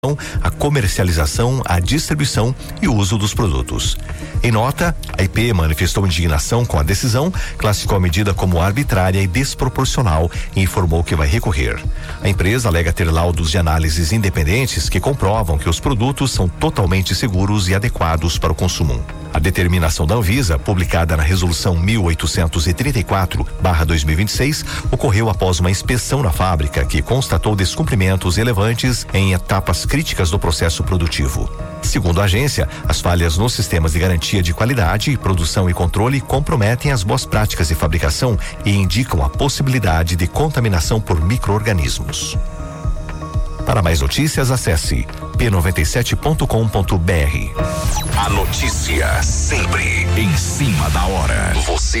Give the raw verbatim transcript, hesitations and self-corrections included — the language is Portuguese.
a comercialização, a distribuição e o uso dos produtos. Em nota, a I P manifestou indignação com a decisão, classificou a medida como arbitrária e desproporcional e informou que vai recorrer. A empresa alega ter laudos de análises independentes que comprovam que os produtos são totalmente seguros e adequados para o consumo. A determinação da Anvisa, publicada na Resolução mil oitocentos e trinta e quatro barra dois mil e vinte e seis, ocorreu após uma inspeção na fábrica que constatou descumprimentos relevantes em etapas críticas do processo produtivo. Segundo a agência, as falhas nos sistemas de garantia de qualidade, produção e controle comprometem as boas práticas de fabricação e indicam a possibilidade de contaminação por micro-organismos. Para mais notícias, acesse p noventa e sete ponto com ponto b r. A notícia sempre em cima da hora. Você